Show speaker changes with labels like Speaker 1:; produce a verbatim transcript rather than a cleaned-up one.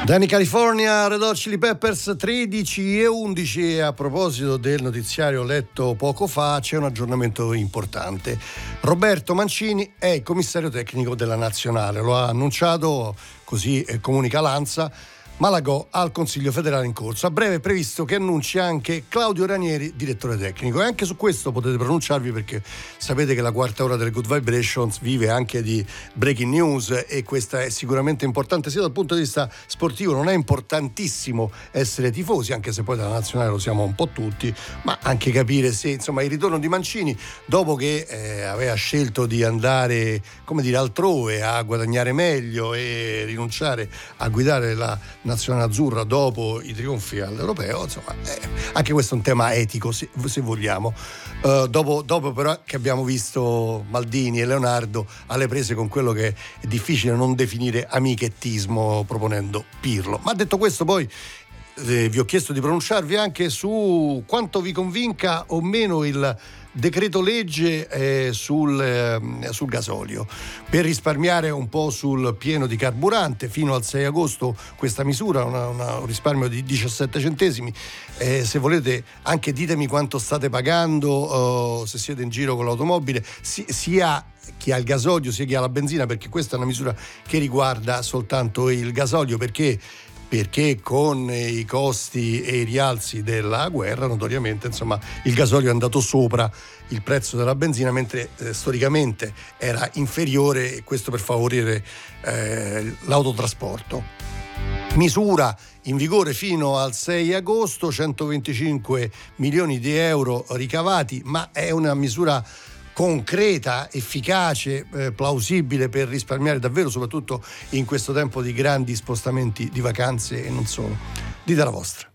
Speaker 1: Danny California, Red Hot Chili Peppers, tredici e undici. E a proposito del notiziario letto poco fa, c'è un aggiornamento importante. Roberto Mancini è il commissario tecnico della Nazionale, lo ha annunciato, così comunica l'ANSA. Malagò al Consiglio federale in corso. A breve è previsto che annunci anche Claudio Ranieri, direttore tecnico, e anche su questo potete pronunciarvi, perché sapete che la quarta ora delle Good Vibrations vive anche di breaking news, e questa è sicuramente importante sia dal punto di vista sportivo. Non è importantissimo essere tifosi, anche se poi dalla nazionale lo siamo un po' tutti, ma anche capire se, insomma, il ritorno di Mancini, dopo che eh, aveva scelto di andare, come dire, altrove a guadagnare meglio e rinunciare a guidare la nazionale azzurra dopo i trionfi all'europeo, insomma, eh, anche questo è un tema etico, se, se vogliamo. Uh, dopo, dopo però che abbiamo visto Maldini e Leonardo alle prese con quello che è difficile non definire amichettismo, proponendo Pirlo. Ma detto questo, poi eh, vi ho chiesto di pronunciarvi anche su quanto vi convinca o meno il decreto legge eh, sul, eh, sul gasolio, per risparmiare un po' sul pieno di carburante. Fino al sei agosto questa misura, una, una, un risparmio di diciassette centesimi. Eh, se volete anche ditemi quanto state pagando, uh, se siete in giro con l'automobile, si, sia chi ha il gasolio sia chi ha la benzina, perché questa è una misura che riguarda soltanto il gasolio, perché perché con i costi e i rialzi della guerra, notoriamente, insomma, il gasolio è andato sopra il prezzo della benzina, mentre eh, storicamente era inferiore, e questo per favorire eh, l'autotrasporto. Misura in vigore fino al sei agosto, centoventicinque milioni di euro ricavati, ma è una misura concreta, efficace, eh, plausibile per risparmiare davvero, soprattutto in questo tempo di grandi spostamenti di vacanze e non solo. Dite la vostra.